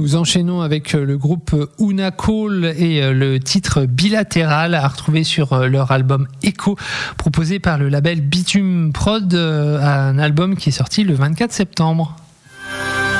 nous enchaînons avec le groupe Una Call et le titre Bilatéral à retrouver sur leur album Echo, proposé par le label Bitume Prod, un album qui est sorti le 24 septembre.